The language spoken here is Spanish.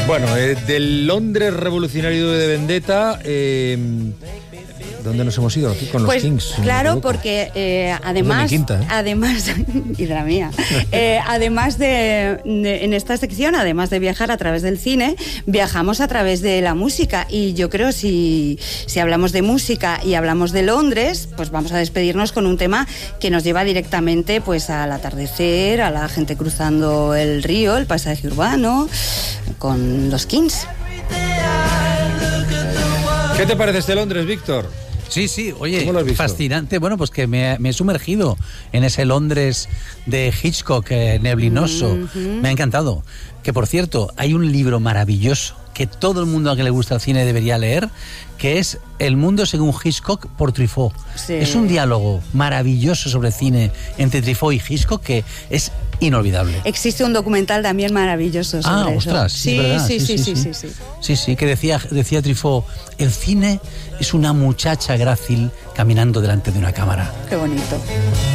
Bueno, del Londres revolucionario de Vendetta, ¿dónde nos hemos ido? Aquí con los Kings. Claro, porque además, además y de la mía, además de en esta sección, además de viajar a través del cine, viajamos a través de la música. Y yo creo si hablamos de música y hablamos de Londres, pues vamos a despedirnos con un tema que nos lleva directamente pues al atardecer, a la gente cruzando el río, el paisaje urbano, con los Kings. ¿Qué te parece este Londres, Víctor? Sí, oye, fascinante. Bueno, pues que me he sumergido en ese Londres de Hitchcock, neblinoso. Me ha encantado. Que, por cierto, hay un libro maravilloso que todo el mundo a que le gusta el cine debería leer, que es El mundo según Hitchcock por Truffaut. Sí. Es un diálogo maravilloso sobre cine entre Truffaut y Hitchcock que es inolvidable. Existe un documental también maravilloso sobre eso. Ostras, sí, es verdad. Sí, que decía Truffaut, el cine es una muchacha grácil caminando delante de una cámara. Qué bonito.